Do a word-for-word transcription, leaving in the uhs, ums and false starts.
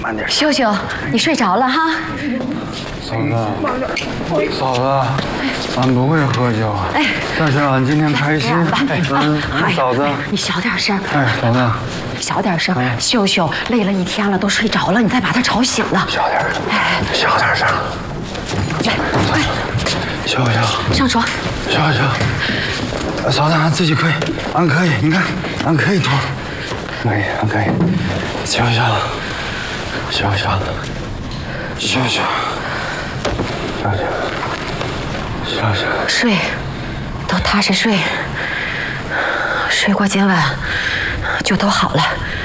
慢点。 秀秀，你睡着了哈？ 嫂子，嫂子，俺不会喝酒，哎，但是俺今天开心。嗯，嫂子， 你小点声。 哎，嫂子， 小点声。秀秀累了一天了，都睡着了，你再把她吵醒了。 小点声，小点声。 来，快， 秀秀， 上床。 秀秀，嫂子，俺自己可以，俺可以，你看，俺可以脱，可以，俺可以。秀秀，秀秀，秀秀。小小，小小， 睡，都踏实睡，睡过今晚就都好了。